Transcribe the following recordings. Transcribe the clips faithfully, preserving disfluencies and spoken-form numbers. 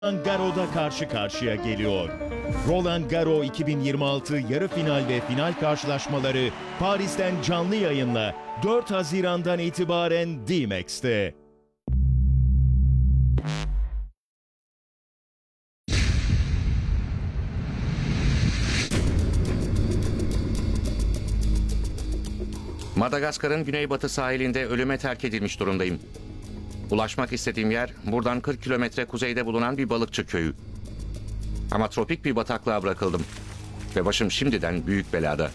Roland Garros'da karşı karşıya geliyor. Roland Garros iki bin yirmi altı yarı final ve final karşılaşmaları Paris'ten canlı yayınla dört Haziran'dan itibaren D-Max'te. Madagaskar'ın güneybatı sahilinde ölüme terk edilmiş durumdayım. Ulaşmak istediğim yer buradan kırk kilometre kuzeyde bulunan bir balıkçı köyü. Ama tropik bir bataklığa bırakıldım. Ve başım şimdiden büyük belada.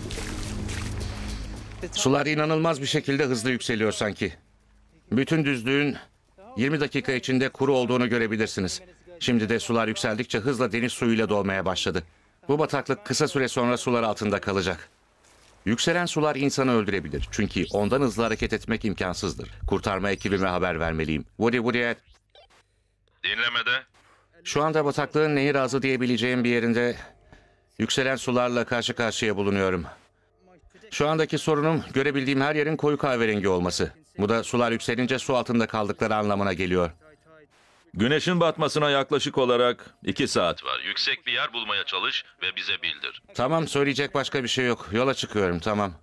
Sular inanılmaz bir şekilde hızlı yükseliyor sanki. Bütün düzlüğün yirmi dakika içinde kuru olduğunu görebilirsiniz. Şimdi de sular yükseldikçe hızla deniz suyuyla dolmaya başladı. Bu bataklık kısa süre sonra sular altında kalacak. Yükselen sular insanı öldürebilir. Çünkü ondan hızlı hareket etmek imkansızdır. Kurtarma ekibime haber vermeliyim. Woody, Woody. Dinlemede. Şu anda bataklığın nehir ağzı diyebileceğim bir yerinde yükselen sularla karşı karşıya bulunuyorum. Şu andaki sorunum görebildiğim her yerin koyu kahverengi olması. Bu da sular yükselince su altında kaldıkları anlamına geliyor. Güneşin batmasına yaklaşık olarak iki saat var. Yüksek bir yer bulmaya çalış ve bize bildir. Tamam, söyleyecek başka bir şey yok. Yola çıkıyorum, tamam.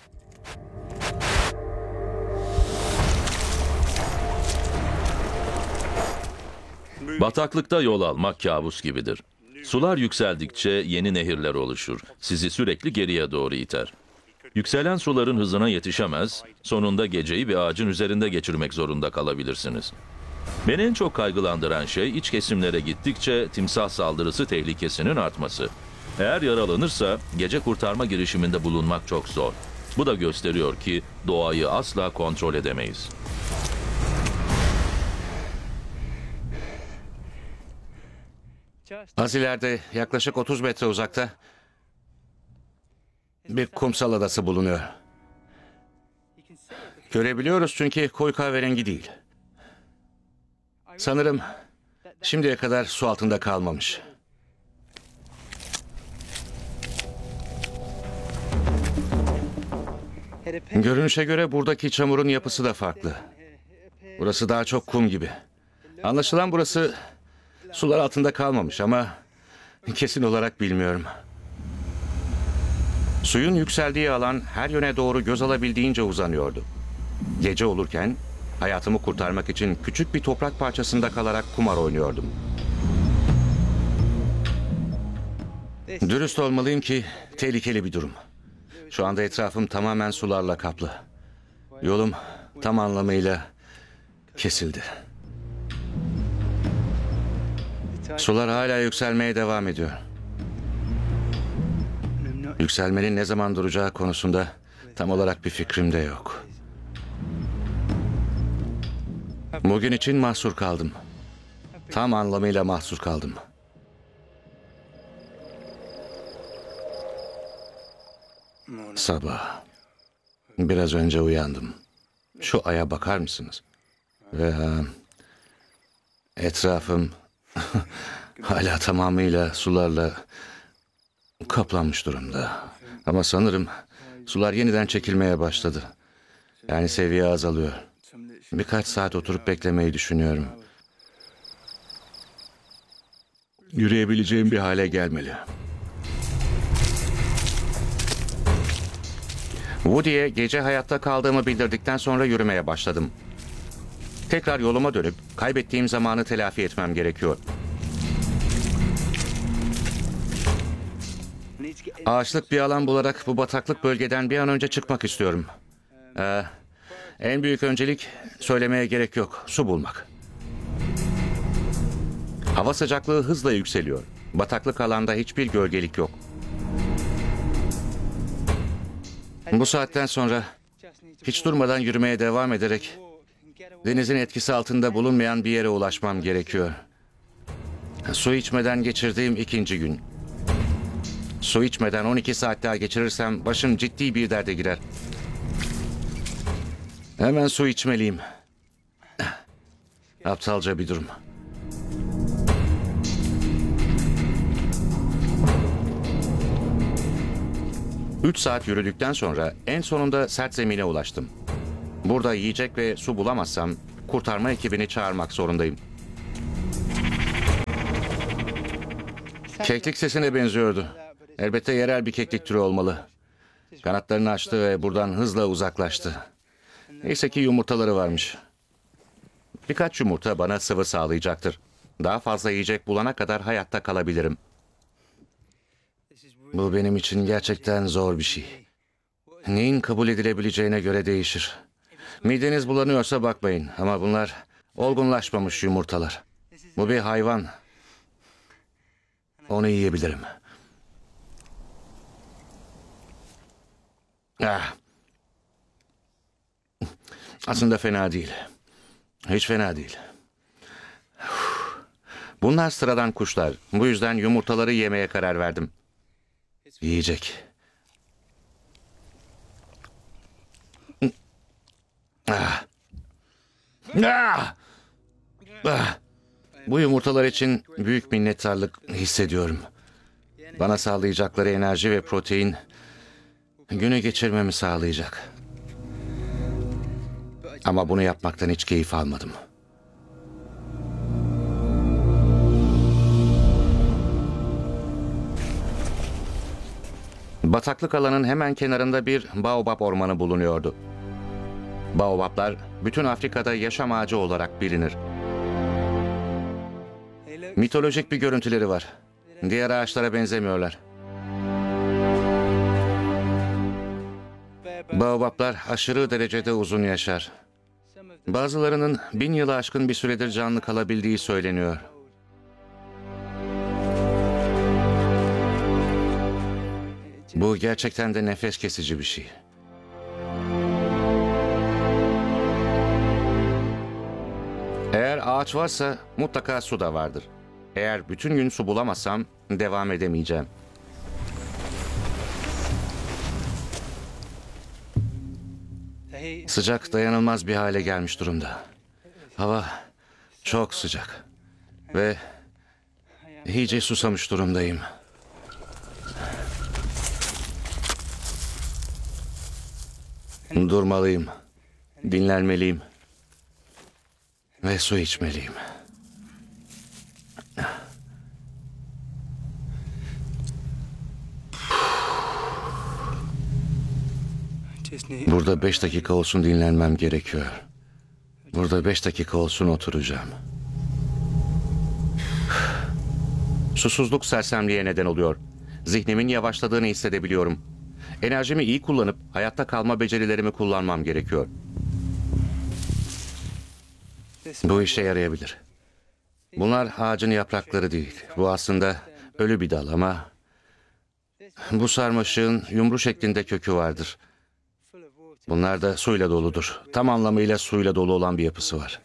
Bataklıkta yol almak kabus gibidir. Sular yükseldikçe yeni nehirler oluşur. Sizi sürekli geriye doğru iter. Yükselen suların hızına yetişemez, sonunda geceyi bir ağacın üzerinde geçirmek zorunda kalabilirsiniz. Beni en çok kaygılandıran şey iç kesimlere gittikçe timsah saldırısı tehlikesinin artması. Eğer yaralanırsa gece kurtarma girişiminde bulunmak çok zor. Bu da gösteriyor ki doğayı asla kontrol edemeyiz. Az ileride yaklaşık otuz metre uzakta bir kumsal adası bulunuyor. Görebiliyoruz çünkü koyu kahverengi değil. Sanırım şimdiye kadar su altında kalmamış. Görünüşe göre buradaki çamurun yapısı da farklı. Burası daha çok kum gibi. Anlaşılan burası sular altında kalmamış ama kesin olarak bilmiyorum. Suyun yükseldiği alan her yöne doğru göz alabildiğince uzanıyordu. Gece olurken hayatımı kurtarmak için küçük bir toprak parçasında kalarak kumar oynuyordum. Dürüst olmalıyım ki tehlikeli bir durum. Şu anda etrafım tamamen sularla kaplı. Yolum tam anlamıyla kesildi. Sular hala yükselmeye devam ediyor. Yükselmenin ne zaman duracağı konusunda tam olarak bir fikrim de yok. Bugün için mahsur kaldım. Tam anlamıyla mahsur kaldım. Sabah. Biraz önce uyandım. Şu aya bakar mısınız? Ve etrafım hala tamamıyla sularla kaplanmış durumda. Ama sanırım sular yeniden çekilmeye başladı. Yani seviye azalıyor. Birkaç saat oturup beklemeyi düşünüyorum. Yürüyebileceğim bir hale gelmeli. Woody'ye gece hayatta kaldığımı bildirdikten sonra yürümeye başladım. Tekrar yoluma dönüp kaybettiğim zamanı telafi etmem gerekiyor. Ağaçlık bir alan bularak bu bataklık bölgeden bir an önce çıkmak istiyorum. Ee, en büyük öncelik söylemeye gerek yok. Su bulmak. Hava sıcaklığı hızla yükseliyor. Bataklık alanda hiçbir gölgelik yok. Bu saatten sonra hiç durmadan yürümeye devam ederek denizin etkisi altında bulunmayan bir yere ulaşmam gerekiyor. Su içmeden geçirdiğim ikinci gün. Su içmeden on iki saat daha geçirirsem başım ciddi bir derde girer. Hemen su içmeliyim. Aptalca bir durum. Üç saat yürüdükten sonra en sonunda sert zemine ulaştım. Burada yiyecek ve su bulamazsam kurtarma ekibini çağırmak zorundayım. Keklik sesine benziyordu. Elbette yerel bir keklik türü olmalı. Kanatlarını açtı ve buradan hızla uzaklaştı. Neyse ki yumurtaları varmış. Birkaç yumurta bana sıvı sağlayacaktır. Daha fazla yiyecek bulana kadar hayatta kalabilirim. Bu benim için gerçekten zor bir şey. Neyin kabul edilebileceğine göre değişir. Mideniz bulanıyorsa bakmayın ama bunlar olgunlaşmamış yumurtalar. Bu bir hayvan. Onu yiyebilirim. Ah. Aslında fena değil. Hiç fena değil. Bunlar sıradan kuşlar. Bu yüzden yumurtaları yemeye karar verdim. Yiyecek. Ah. Ah. Ah. Bu yumurtalar için büyük minnettarlık hissediyorum. Bana sağlayacakları enerji ve protein günü geçirmemi sağlayacak. Ama bunu yapmaktan hiç keyif almadım. Bataklık alanın hemen kenarında bir baobab ormanı bulunuyordu. Baobablar bütün Afrika'da yaşam ağacı olarak bilinir. Mitolojik bir görüntüleri var. Diğer ağaçlara benzemiyorlar. Baobablar aşırı derecede uzun yaşar. Bazılarının bin yılı aşkın bir süredir canlı kalabildiği söyleniyor. Bu gerçekten de nefes kesici bir şey. Eğer ağaç varsa mutlaka su da vardır. Eğer bütün gün su bulamazsam devam edemeyeceğim. Sıcak dayanılmaz bir hale gelmiş durumda. Hava çok sıcak ve iyice susamış durumdayım. Durmalıyım, dinlenmeliyim ve su içmeliyim. Burada beş dakika olsun dinlenmem gerekiyor. Burada beş dakika olsun oturacağım. Susuzluk sersemliğe neden oluyor. Zihnimin yavaşladığını hissedebiliyorum. Enerjimi iyi kullanıp hayatta kalma becerilerimi kullanmam gerekiyor. Bu işe yarayabilir. Bunlar ağacın yaprakları değil. Bu aslında ölü bir dal ama bu sarmaşığın yumru şeklinde kökü vardır. Bunlar da suyla doludur. Tam anlamıyla suyla dolu olan bir yapısı var.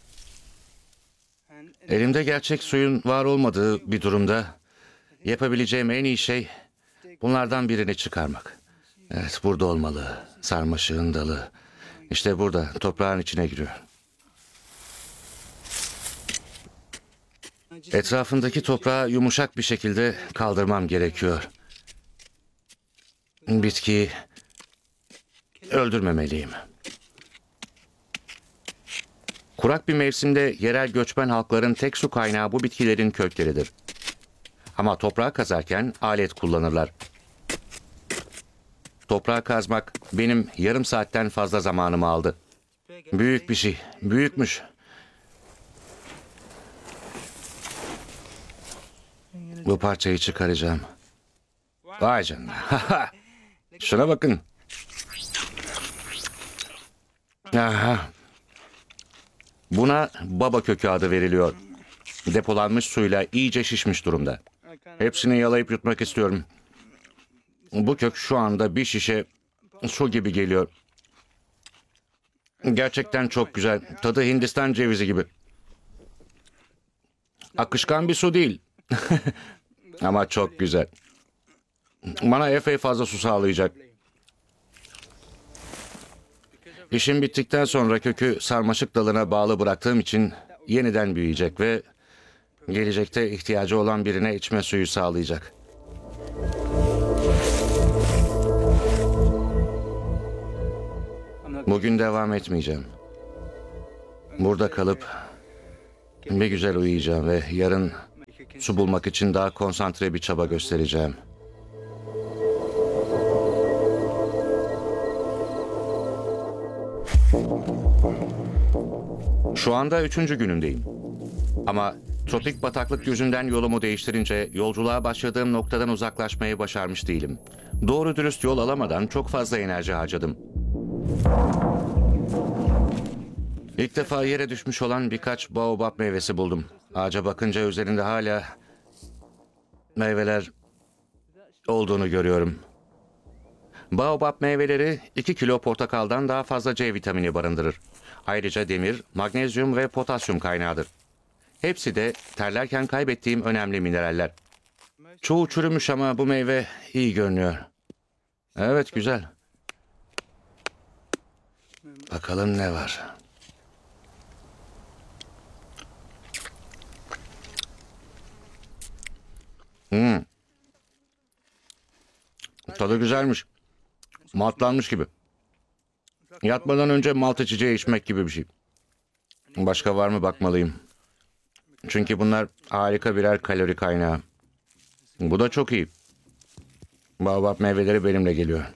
Elimde gerçek suyun var olmadığı bir durumda yapabileceğim en iyi şey bunlardan birini çıkarmak. Evet, burada olmalı. Sarmaşığın dalı. İşte burada, toprağın içine giriyor. Etrafındaki toprağı yumuşak bir şekilde kaldırmam gerekiyor. Bitkiyi öldürmemeliyim. Kurak bir mevsimde yerel göçmen halkların tek su kaynağı bu bitkilerin kökleridir. Ama toprağı kazarken alet kullanırlar. Toprağı kazmak benim yarım saatten fazla zamanımı aldı. Büyük bir şey, büyükmüş. Bu parçayı çıkaracağım. Vay canına. Şuna bakın. Aha. Buna baba kökü adı veriliyor. Depolanmış suyla iyice şişmiş durumda. Hepsini yalayıp yutmak istiyorum. Bu kök şu anda bir şişe su gibi geliyor. Gerçekten çok güzel. Tadı Hindistan cevizi gibi. Akışkan bir su değil. Ama çok güzel. Bana epey fazla su sağlayacak. İşim bittikten sonra kökü sarmaşık dalına bağlı bıraktığım için yeniden büyüyecek ve gelecekte ihtiyacı olan birine içme suyu sağlayacak. Bugün devam etmeyeceğim. Burada kalıp bir güzel uyuyacağım ve yarın su bulmak için daha konsantre bir çaba göstereceğim. Şu anda üçüncü günümdeyim. Ama tropik bataklık yüzünden yolumu değiştirince yolculuğa başladığım noktadan uzaklaşmayı başarmış değilim. Doğru dürüst yol alamadan çok fazla enerji harcadım. İlk defa yere düşmüş olan birkaç baobab meyvesi buldum. Ağaca bakınca üzerinde hala meyveler olduğunu görüyorum. Baobab meyveleri iki kilo portakaldan daha fazla C vitamini barındırır. Ayrıca demir, magnezyum ve potasyum kaynağıdır. Hepsi de terlerken kaybettiğim önemli mineraller. Çoğu çürümüş ama bu meyve iyi görünüyor. Evet, güzel. Bakalım ne var. Hmm. Tadı güzelmiş. Maltlanmış gibi. Yatmadan önce malt içeceği içmek gibi bir şey. Başka var mı bakmalıyım. Çünkü bunlar harika birer kalori kaynağı. Bu da çok iyi. Baobab meyveleri benimle geliyor.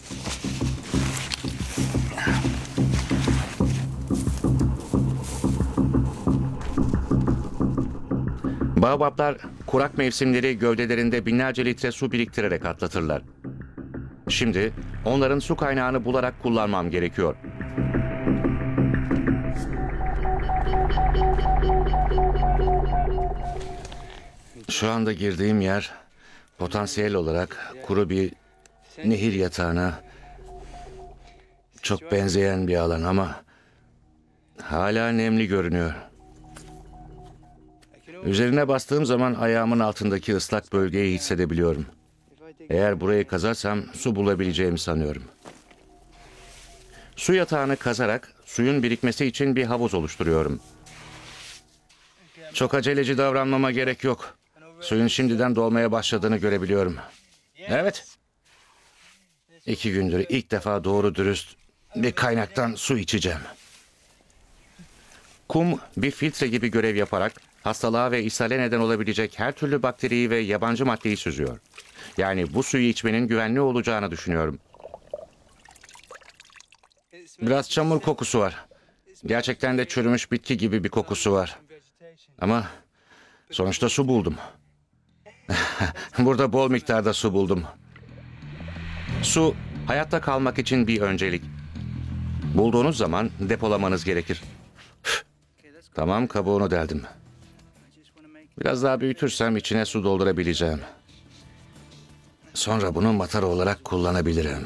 Baobablar kurak mevsimleri gövdelerinde binlerce litre su biriktirerek atlatırlar. Şimdi onların su kaynağını bularak kullanmam gerekiyor. Şu anda girdiğim yer potansiyel olarak kuru bir nehir yatağına çok benzeyen bir alan ama hala nemli görünüyor. Üzerine bastığım zaman ayağımın altındaki ıslak bölgeyi hissedebiliyorum. Eğer burayı kazarsam su bulabileceğimi sanıyorum. Su yatağını kazarak suyun birikmesi için bir havuz oluşturuyorum. Çok aceleci davranmama gerek yok. Suyun şimdiden dolmaya başladığını görebiliyorum. Evet. İki gündür ilk defa doğru dürüst bir kaynaktan su içeceğim. Kum bir filtre gibi görev yaparak hastalığa ve ishale neden olabilecek her türlü bakteriyi ve yabancı maddeyi süzüyor. Yani bu suyu içmenin güvenli olacağını düşünüyorum. Biraz çamur kokusu var. Gerçekten de çürümüş bitki gibi bir kokusu var. Ama sonuçta su buldum. Burada bol miktarda su buldum. Su, hayatta kalmak için bir öncelik. Bulduğunuz zaman depolamanız gerekir. Tamam, kabuğunu deldim. Biraz daha büyütürsem içine su doldurabileceğim. Sonra bunu matara olarak kullanabilirim.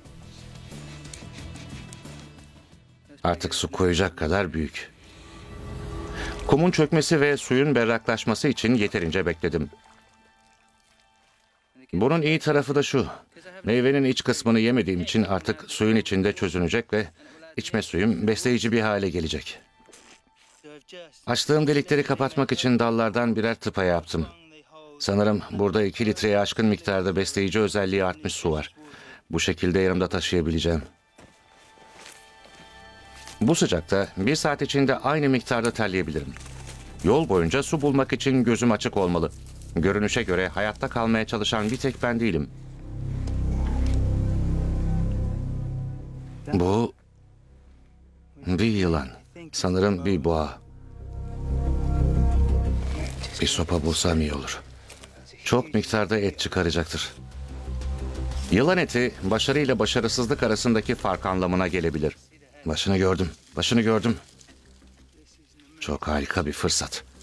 Artık su koyacak kadar büyük. Kumun çökmesi ve suyun berraklaşması için yeterince bekledim. Bunun iyi tarafı da şu. Meyvenin iç kısmını yemediğim için artık suyun içinde çözünecek ve içme suyum besleyici bir hale gelecek. Açtığım delikleri kapatmak için dallardan birer tıpa yaptım. Sanırım burada iki litreye aşkın miktarda besleyici özelliği artmış su var. Bu şekilde yanımda taşıyabileceğim. Bu sıcakta bir saat içinde aynı miktarda terleyebilirim. Yol boyunca su bulmak için gözüm açık olmalı. Görünüşe göre hayatta kalmaya çalışan bir tek ben değilim. Bu bir yılan. Sanırım bir boğa. Bir sopa bulsam iyi olur. Çok miktarda et çıkaracaktır. Yılan eti başarıyla başarısızlık arasındaki fark anlamına gelebilir. Başını gördüm, başını gördüm. Çok harika bir fırsat.